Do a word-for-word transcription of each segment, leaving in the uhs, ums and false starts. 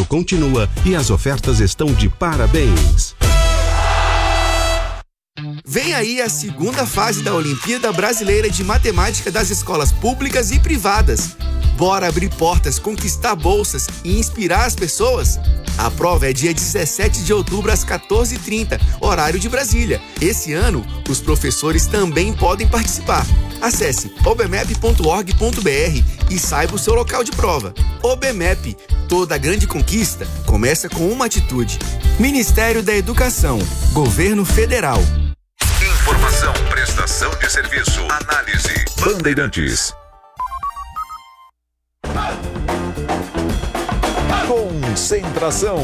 continua e as ofertas estão de parabéns. Vem aí a segunda fase da Olimpíada Brasileira de Matemática das escolas públicas e privadas. Bora abrir portas, conquistar bolsas e inspirar as pessoas? A prova é dia dezessete de outubro às quatorze e trinta, horário de Brasília. Esse ano, os professores também podem participar. Acesse obmep ponto org ponto br e saiba o seu local de prova. OBMEP, toda grande conquista começa com uma atitude. Ministério da Educação, Governo Federal. Informação, prestação de serviço, análise. Bandeirantes. Concentração.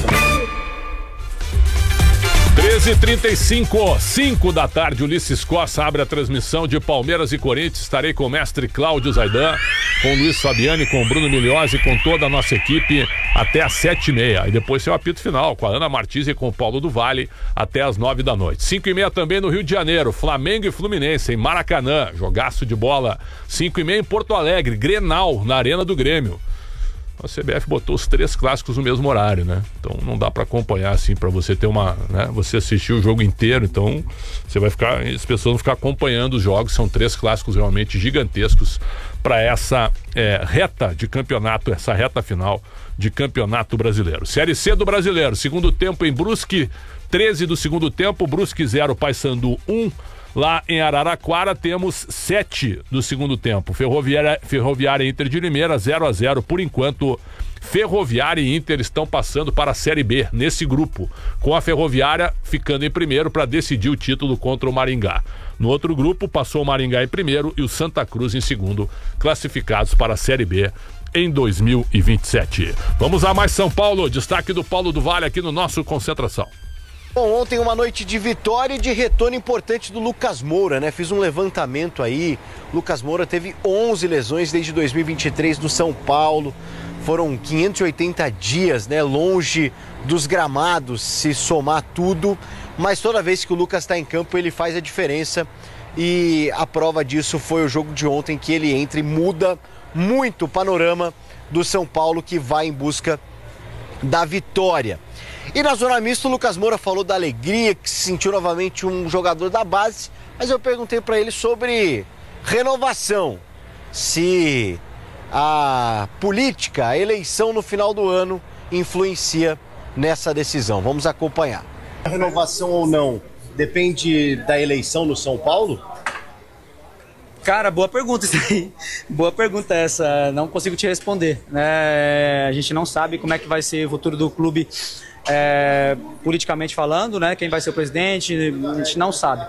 treze e trinta e cinco, cinco da tarde, Ulisses Costa abre a transmissão de Palmeiras e Corinthians. Estarei com o mestre Cláudio Zaidan, com o Luiz Fabiani, com o Bruno Milhose, com toda a nossa equipe até às sete e meia. E depois tem o apito final com a Ana Martins e com o Paulo do Vale até às nove da noite. Cinco e meia também no Rio de Janeiro, Flamengo e Fluminense em Maracanã, jogaço de bola. Cinco e meia em Porto Alegre, Grenal na Arena do Grêmio. A C B F botou os três clássicos no mesmo horário, né? Então não dá pra acompanhar assim, pra você ter uma, né? Você assistir o jogo inteiro, então você vai ficar, as pessoas vão ficar acompanhando os jogos. São três clássicos realmente gigantescos pra essa é, reta de campeonato, essa reta final de campeonato brasileiro. Série C do Brasileiro, segundo tempo em Brusque, treze do segundo tempo, Brusque zero, Paysandu um. Lá em Araraquara temos sete do segundo tempo. Ferroviária, Ferroviária e Inter de Limeira zero a zero. Por enquanto, Ferroviária e Inter estão passando para a Série B nesse grupo, com a Ferroviária ficando em primeiro para decidir o título contra o Maringá. No outro grupo, passou o Maringá em primeiro e o Santa Cruz em segundo, classificados para a Série B em dois mil e vinte e sete. Vamos a mais São Paulo, destaque do Paulo do Vale aqui no nosso Concentração. Bom, ontem uma noite de vitória e de retorno importante do Lucas Moura, né? Fiz um levantamento aí. Lucas Moura teve onze lesões desde dois mil e vinte e três no São Paulo. Foram quinhentos e oitenta dias, né? Longe dos gramados, se somar tudo. Mas toda vez que o Lucas está em campo, ele faz a diferença. E a prova disso foi o jogo de ontem, que ele entra e muda muito o panorama do São Paulo, que vai em busca da vitória. E na zona mista, o Lucas Moura falou da alegria, que se sentiu novamente um jogador da base, mas eu perguntei para ele sobre renovação, se a política, a eleição no final do ano influencia nessa decisão. Vamos acompanhar. A renovação ou não depende da eleição no São Paulo? Cara, boa pergunta isso aí. Boa pergunta essa, não consigo te responder, né? A gente não sabe como é que vai ser o futuro do clube, é, politicamente falando, né? Quem vai ser o presidente, a gente não sabe.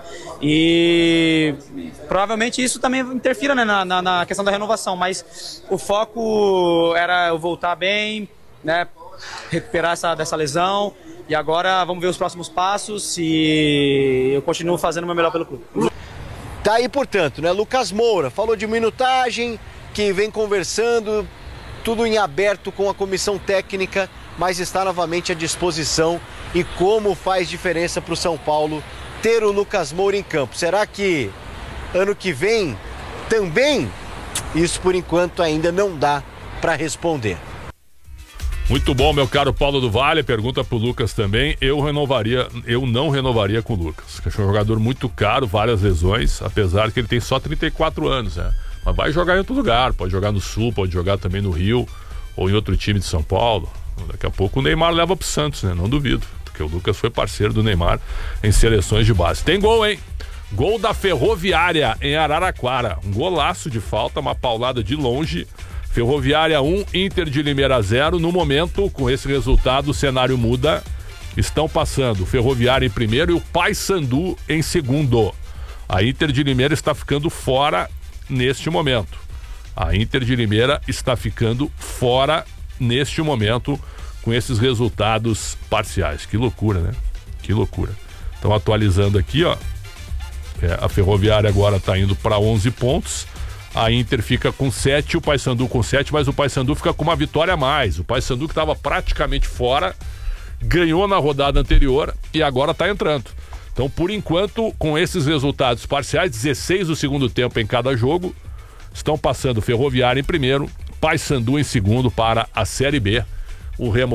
E provavelmente isso também interfira, né, na, na, na questão da renovação, mas o foco era eu voltar bem, né? Recuperar essa, dessa lesão, e agora vamos ver os próximos passos e eu continuo fazendo o meu melhor pelo clube. Tá aí, portanto, né? Lucas Moura falou de minutagem, que vem conversando, tudo em aberto com a comissão técnica, mas está novamente à disposição. E como faz diferença para o São Paulo ter o Lucas Moura em campo? Será que ano que vem também? Isso por enquanto ainda não dá para responder. Muito bom, meu caro Paulo do Vale, pergunta pro Lucas também. Eu renovaria, eu não renovaria com o Lucas, que é um jogador muito caro, várias lesões, apesar que ele tem só trinta e quatro anos, né? Mas vai jogar em outro lugar, pode jogar no Sul, pode jogar também no Rio, ou em outro time de São Paulo. Daqui a pouco o Neymar leva pro Santos, né? Não duvido, porque o Lucas foi parceiro do Neymar em seleções de base. Tem gol, hein? Gol da Ferroviária em Araraquara, um golaço de falta, uma paulada de longe. Ferroviária um, Inter de Limeira zero. No momento, com esse resultado, o cenário muda. Estão passando o Ferroviária em primeiro e o Paysandu em segundo. A Inter de Limeira está ficando fora neste momento. A Inter de Limeira está ficando fora neste momento com esses resultados parciais. Que loucura, né? Que loucura. Estão atualizando aqui, ó. É, a Ferroviária agora está indo para onze pontos. A Inter fica com sete, o Paysandu com sete, mas o Paysandu fica com uma vitória a mais. O Paysandu, que estava praticamente fora, ganhou na rodada anterior e agora está entrando. Então, por enquanto, com esses resultados parciais, dezesseis do segundo tempo em cada jogo, estão passando Ferroviária em primeiro, Paysandu em segundo para a Série B. O Remo